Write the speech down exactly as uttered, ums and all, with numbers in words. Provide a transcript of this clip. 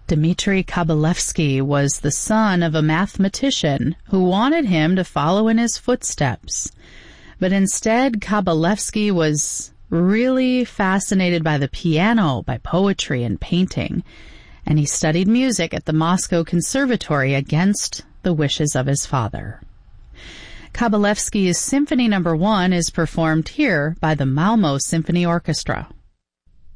Dmitry Kabalevsky was the son of a mathematician who wanted him to follow in his footsteps. But instead, Kabalevsky was really fascinated by the piano, by poetry and painting, and he studied music at the Moscow Conservatory against the wishes of his father. Kabalevsky's Symphony Number One is performed here by the Malmo Symphony Orchestra.